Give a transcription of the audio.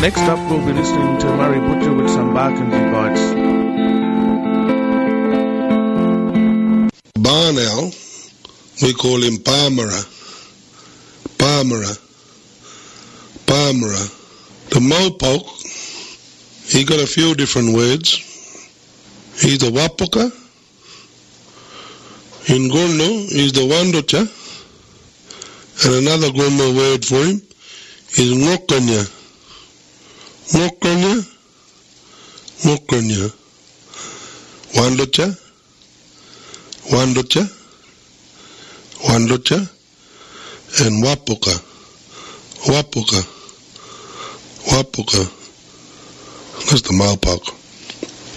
Next up, we'll be listening to Murray Butcher with some Barkindji Bites. Barn owl, we call him Palmera. The mopoke, he got a few different words. He's the Wapuka. In Gurno, he's the Wandocha. And another Gurno word for him is Ngokanya. Wandocha, and Wapuka. That's the Maupok.